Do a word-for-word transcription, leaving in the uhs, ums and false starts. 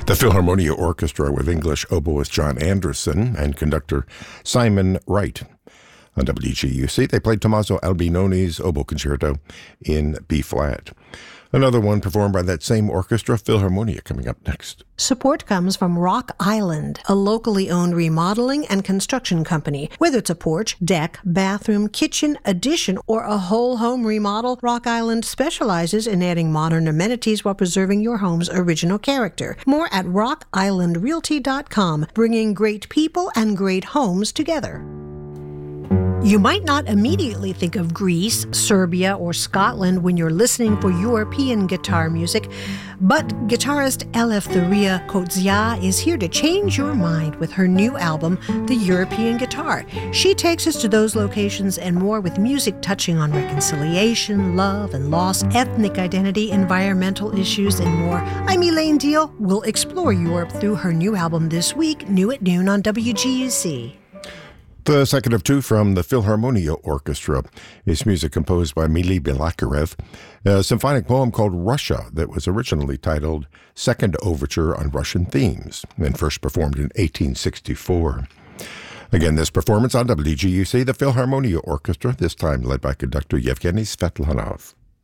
The Philharmonia Orchestra with English oboist John Anderson and conductor Simon Wright. On W G U C, they played Tommaso Albinoni's Oboe Concerto in B-flat. Another one performed by that same orchestra, Philharmonia, coming up next. Support comes from Rock Island, a locally owned remodeling and construction company. Whether it's a porch, deck, bathroom, kitchen, addition, or a whole home remodel, Rock Island specializes in adding modern amenities while preserving your home's original character. More at rock island realty dot com, bringing great people and great homes together. You might not immediately think of Greece, Serbia, or Scotland when you're listening for European guitar music, but guitarist Eleftheria Kotsia is here to change your mind with her new album, The European Guitar. She takes us to those locations and more with music touching on reconciliation, love and loss, ethnic identity, environmental issues, and more. I'm Elaine Deal. We'll explore Europe through her new album this week, new at noon on W G U C. The second of two from the Philharmonia Orchestra is music composed by Mily Balakirev, a symphonic poem called Russia that was originally titled Second Overture on Russian Themes and first performed in eighteen sixty-four. Again, this performance on W G U C, the Philharmonia Orchestra, this time led by conductor Yevgeny Svetlanov.